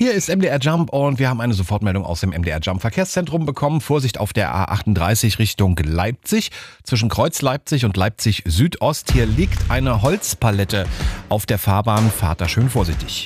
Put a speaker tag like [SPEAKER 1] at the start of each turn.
[SPEAKER 1] Hier ist MDR Jump und wir haben eine Sofortmeldung aus dem MDR Jump Verkehrszentrum bekommen. Vorsicht auf der A38 Richtung Leipzig. Zwischen Kreuz Leipzig und Leipzig Südost. Hier liegt eine Holzpalette auf der Fahrbahn. Fahrt da schön vorsichtig.